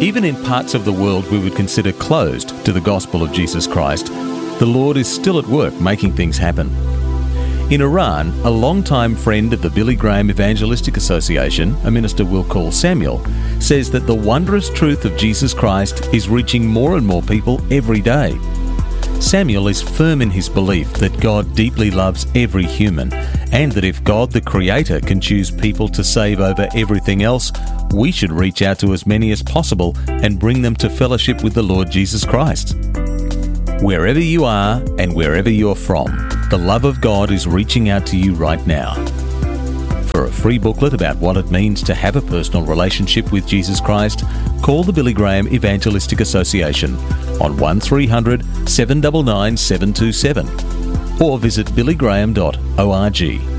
Even in parts of the world we would consider closed to the gospel of Jesus Christ, the Lord is still at work making things happen. In Iran, a long-time friend of the Billy Graham Evangelistic Association, a minister we'll call Samuel, says that the wondrous truth of Jesus Christ is reaching more and more people every day. Samuel is firm in his belief that God deeply loves every human, and that if God the Creator can choose people to save over everything else, we should reach out to as many as possible and bring them to fellowship with the Lord Jesus Christ. Wherever you are and wherever you're from, the love of God is reaching out to you right now. For a free booklet about what it means to have a personal relationship with Jesus Christ, call the Billy Graham Evangelistic Association on 1300 799 727 or visit billygraham.org.